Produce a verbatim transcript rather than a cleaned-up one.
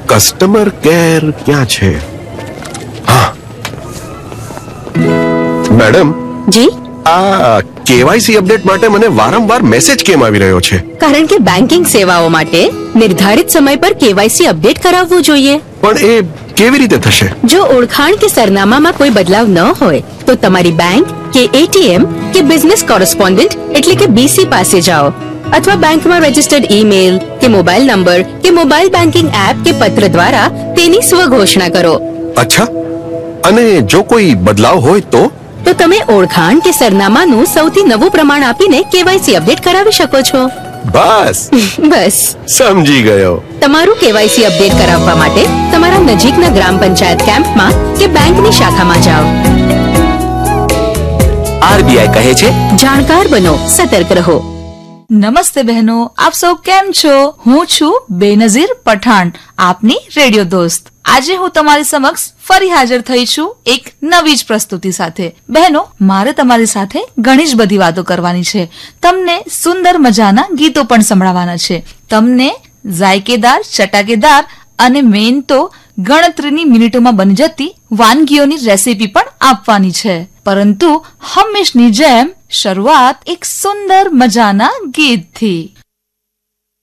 Customer care ક્યાં છે? હા મેડમ જી, આ કેવાયસી અપડેટ માટે મને વારંવાર મેસેજ કેમ આવી રહ્યો છે? કારણ કે બેન્કિંગ સેવાઓ માટે નિર્ધારિત સમય પર કેવાયસી અપડેટ કરાવવું જોઈએ. પણ એ કેવી રીતે થશે? જો ઓળખાણ કે સરનામામાં કોઈ બદલાવ ન હોય તો તમારી બેંક કે એટીએમ કે બિઝનેસ કોરસ્પોન્ડન્ટ એટલે કે બીસી પાસે જાઓ, અથવા બેંકમાં રજીસ્ટર્ડ ઈમેલ કે મોબાઈલ નંબર કે મોબાઈલ બેન્કિંગ એપ કે પત્ર દ્વારા તેની સ્વઘોષણા કરો. અચ્છા, અને જો કોઈ બદલાવ હોય તો તો તમે ઓળખાણ કે સરનામાનું સૌથી નવું પ્રમાણ આપીને કેવાયસી અપડેટ કરાવી શકો છો. બસ બસ સમજી ગયો. તમારું કેવાયસી અપડેટ કરાવવા માટે તમારા નજીકના ગ્રામ પંચાયત કેમ્પમાં કે બેંકની શાખામાં જાઓ. આરબીઆઈ કહે છે, જાણકાર બનો, સતર્ક રહો. નમસ્તે બહેનો, આપ સૌ કેમ છો? હું છું બેનઝીર પઠાણ, આપની રેડિયો દોસ્ત. આજે હું તમારી સમક્ષ ફરી હાજર થઈ છું એક નવી જ પ્રસ્તુતિ સાથે. બહેનો, મારે તમારી સાથે ઘણી જ બધી વાતો કરવાની છે. તમને સુંદર મજાના ગીતો પણ સંભળાવવાના છે. તમને જાયકેદાર, ચટાકેદાર અને મેન તો ગણતરીની મિનિટોમાં બની જતી વાનગીઓની રેસીપી પણ આપવાની છે. પરંતુ હંમેશની જેમ શરૂઆત એક સુંદર મજાના ગીતથી.